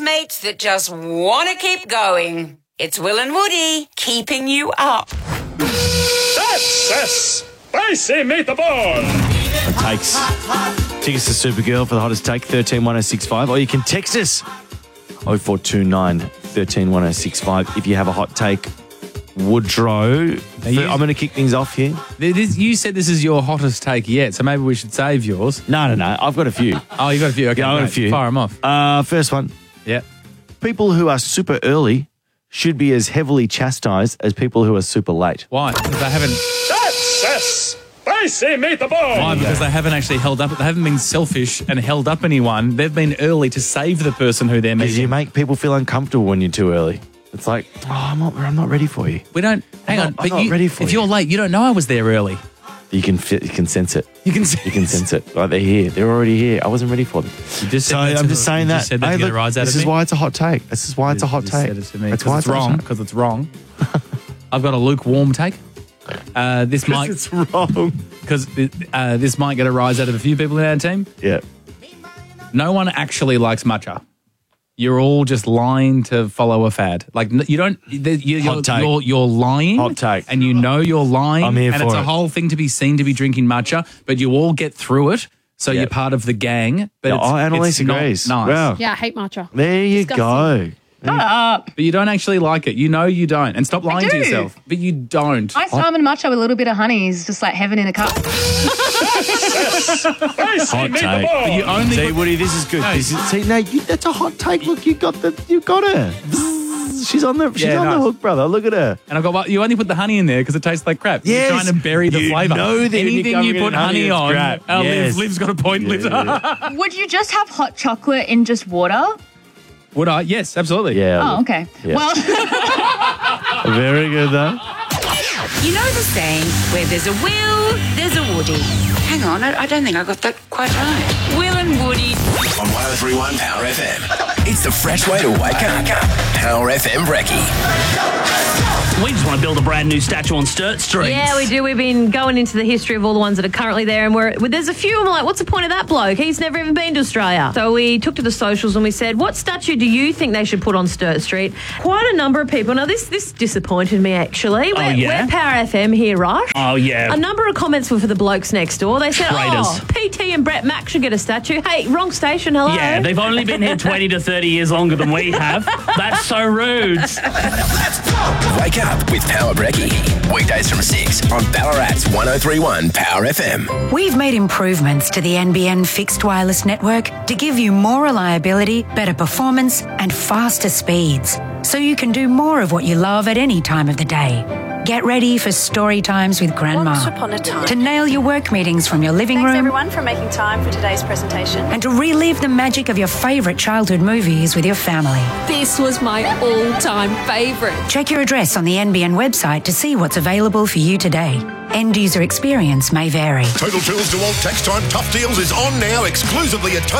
housemates that just want to keep going. It's Will and Woody keeping you up. That's a spicy meatball. Takes tickets to Supergirl for the hottest take, 131065. Or you can text us 0429 131065 if you have a hot take. Woodrow, I'm going to kick things off here. You said this is your hottest take yet, so maybe we should save yours. No. I've got a few. Oh, you got a few? Okay, Yeah, I've got a few. Fire them off. First one. Yeah. People who are super early should be as heavily chastised as people who are super late. Why? Because they haven't... That's a spicy meatball. Why? Because they haven't actually held up... They haven't been selfish and held up anyone. They've been early to save the person who they're Because meeting. you make people feel uncomfortable when you're too early. It's like, I'm not ready for you. We don't... Hang on. I'm not ready for if you. you're late, you don't know I was there early. You can sense it. You can sense it. Like, they're here. They're already here. I wasn't ready for them. You just said I'm just saying that. Said that to get a rise out this of is me? why it's a hot take. This is why it's a hot You take. said it to me. That's why it's wrong. Because it's wrong. I've got a lukewarm take. This might... It's wrong. Because this might get a rise out of a few people in our team. Yeah. No one actually likes matcha. You're all just lying to follow a fad. Like, you don't... Hot take. You're lying. Hot take. And you know you're lying. I'm here and for it's a it. whole thing to be seen to be drinking matcha, but you all get through it, so you're part of the gang. But Annalise it's not agrees. nice. Wow. Yeah, I hate matcha. There you go. But you don't actually like it. You know you don't. And stop lying to do. yourself. But you don't. Iced almond matcha with a little bit of honey is just like heaven in a cup. Hot take. But you only See, put- Woody, this is good. No. That's a hot take. Look, you got her. She's on the nice. hook, brother. Look at her. And I go, well, you only put the honey in there because it tastes like crap. Yes. You're trying to bury the You flavour. know that when you're anything covering you it put in honey, honey it's on, crap. Yes. Liv's got a point. Liv's Would you just have hot chocolate in just water? Would I? Yes, absolutely. Yeah. Oh, okay. Yeah. Well, Very good, though. You know the saying, where there's a Will, there's a Woody. Hang on, I don't think I got that quite right. Will and Woody. On 103.1 Power FM. It's the fresh way to wake up. Power FM Brekkie. We just want to build a brand new statue on Sturt Street. Yeah, we do. We've been going into the history of all the ones that are currently there, and there's a few. I'm like, what's the point of that bloke? He's never even been to Australia. So we took to the socials and we said, what statue do you think they should put on Sturt Street? Quite a number of people. Now, this disappointed me, actually. We're Power FM here, right? Oh, yeah. A number of comments were for the blokes next door. They said, Traitors. PT and Brett Mack should get a statue. Hey, wrong station, hello. Yeah, they've only been here 20 to 30 years longer than we have. That's so rude. Wake up with Power Brekkie. Weekdays from 6 on Ballarat's 103.1 Power FM. We've made improvements to the NBN fixed wireless network to give you more reliability, better performance, and faster speeds, so you can do more of what you love at any time of the day. Get ready for story times with Grandma. Once upon a time. To nail your work meetings from your living Thanks room. everyone for making time for today's presentation. And to relive the magic of your favourite childhood movies with your family. This was my all-time favourite. Check your address on the NBN website to see what's available for you today. End user experience may vary. Total Tools DeWalt Tax Time Tough Deals is on now exclusively at